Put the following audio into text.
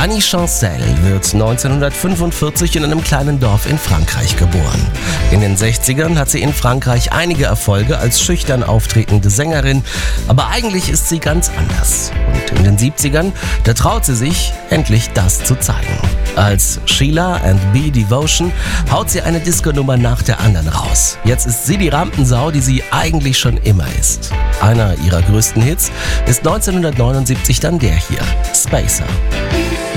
Annie Chancel wird 1945 in einem kleinen Dorf in Frankreich geboren. In den 60ern hat sie in Frankreich einige Erfolge als schüchtern auftretende Sängerin, aber eigentlich ist sie ganz anders. Und in den 70ern, da traut sie sich, endlich das zu zeigen. Als Sheila and B Devotion haut sie eine Disco-Nummer nach der anderen raus. Jetzt ist sie die Rampensau, die sie eigentlich schon immer ist. Einer ihrer größten Hits ist 1979 dann der hier, Spacer.